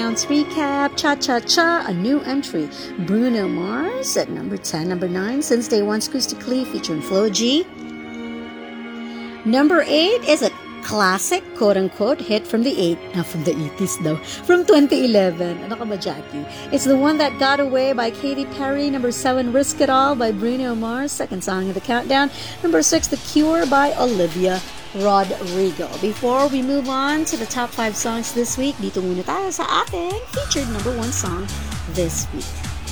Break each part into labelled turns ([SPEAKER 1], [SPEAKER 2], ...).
[SPEAKER 1] Bounce recap, Cha Cha Cha, a new entry. Bruno Mars at number 10. Number 9, Since Day One, Acoustically, featuring Flo G. Number 8 is a classic, quote-unquote, hit from the 80s though, from 2011. Ano ka ba, Jackie? It's the one that got away by Katy Perry. Number 7, Risk It All by Bruno Mars, second song of the countdown. Number 6, The Cure by Olivia Rodrigo. Before we move on to the top 5 songs this week, dito muna tayo sa ating featured number 1 song this week.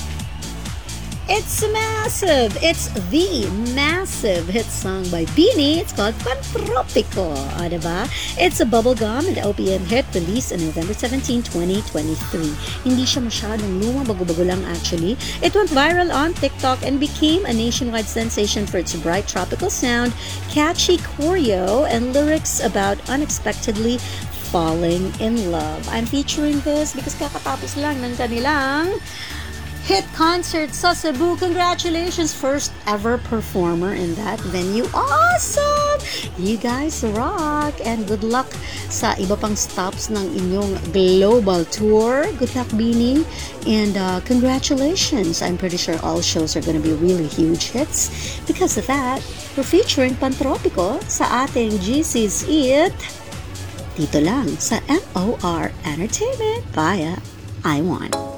[SPEAKER 1] It's massive! It's the massive hit song by Beanie. It's called Pantropico. Diba? It's a bubblegum and OPM hit released on November 17, 2023. Hindi siya masyadong luma, bago-bago lang actually. It went viral on TikTok and became a nationwide sensation for its bright tropical sound, catchy choreo, and lyrics about unexpectedly falling in love. I'm featuring this because kakatapos lang ng kanilang hit concert sa Cebu. Congratulations, first ever performer in that venue. Awesome! You guys rock! And good luck sa iba pang stops ng inyong global tour. Good luck, Beanie. And congratulations. I'm pretty sure all shows are gonna be really huge hits. Because of that, we're featuring Pantropico sa ating GC's It dito lang sa MOR Entertainment via I Want.